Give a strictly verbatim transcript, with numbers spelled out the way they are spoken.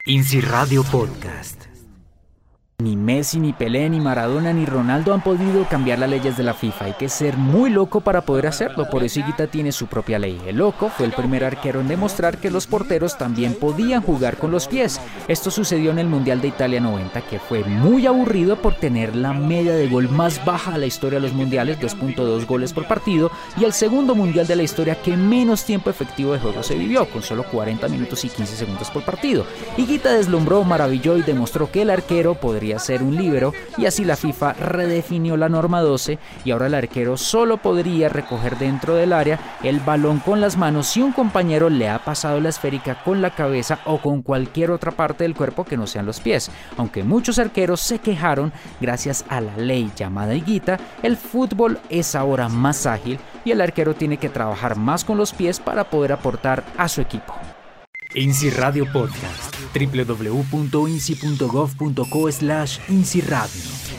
INSI Radio Podcast. Ni Messi, ni Pelé, ni Maradona, ni Ronaldo han podido cambiar las leyes de la FIFA. Hay que ser muy loco para poder hacerlo, por eso Higuita tiene su propia ley. El Loco fue el primer arquero en demostrar que los porteros también podían jugar con los pies. Esto sucedió en el Mundial de Italia noventa, que fue muy aburrido por tener la media de gol más baja de la historia de los mundiales, dos punto dos goles por partido, y el segundo mundial de la historia que menos tiempo efectivo de juego se vivió, con solo cuarenta minutos y quince segundos por partido. Higuita deslumbró, maravilló y demostró que el arquero podría ser un líbero, y así la FIFA redefinió la norma doce y ahora el arquero solo podría recoger dentro del área el balón con las manos si un compañero le ha pasado la esférica con la cabeza o con cualquier otra parte del cuerpo que no sean los pies. Aunque muchos arqueros se quejaron, gracias a la ley llamada Higuita, el fútbol es ahora más ágil y el arquero tiene que trabajar más con los pies para poder aportar a su equipo. INSI Radio Podcast. w w w punto insi punto gov punto co slash INSI Radio.